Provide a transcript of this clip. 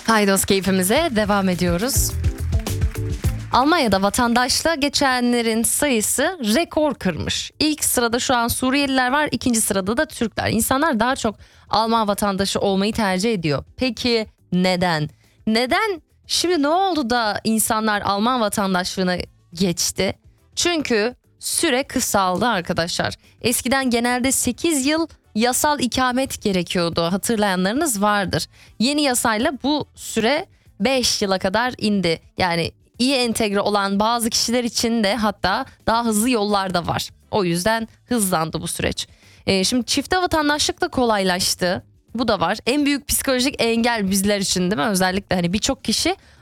Paydos keyfimize devam ediyoruz. Almanya'da vatandaşlığa geçenlerin sayısı rekor kırmış. İlk sırada şu an Suriyeliler var, ikinci sırada da Türkler. İnsanlar daha çok Alman vatandaşı olmayı tercih ediyor. Peki neden? Neden şimdi ne oldu da insanlar Alman vatandaşlığına geçti? Çünkü süre kısaldı arkadaşlar. Eskiden genelde 8 yıl yasal ikamet gerekiyordu. Hatırlayanlarınız vardır. Yeni yasayla bu süre 5 yıla kadar indi. Yani iyi entegre olan bazı kişiler için de hatta daha hızlı yollar da var. O yüzden hızlandı bu süreç. Şimdi çifte vatandaşlık da kolaylaştı. Bu da var. En büyük psikolojik engel bizler için değil mi? Özellikle hani birçok kişi